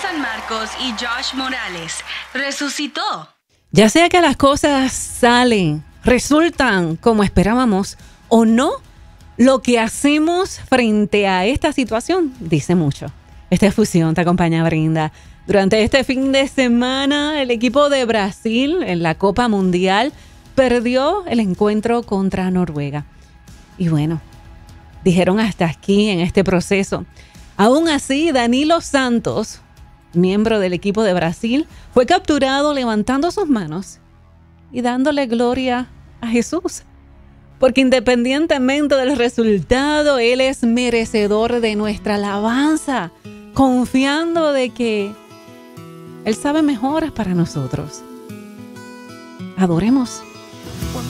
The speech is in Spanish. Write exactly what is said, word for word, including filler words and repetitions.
San Marcos y Josh Morales resucitó. Ya sea que las cosas salen, resultan como esperábamos o no, lo que hacemos frente a esta situación dice mucho. Esta fusión te acompaña, Brenda. Durante este fin de semana, el equipo de Brasil en la Copa Mundial perdió el encuentro contra Noruega. Y bueno, dijeron hasta aquí en este proceso. Aún así, Danilo Santos, miembro del equipo de Brasil, fue capturado levantando sus manos y dándole gloria a Jesús. Porque independientemente del resultado, Él es merecedor de nuestra alabanza, confiando de que Él sabe mejoras para nosotros. Adoremos.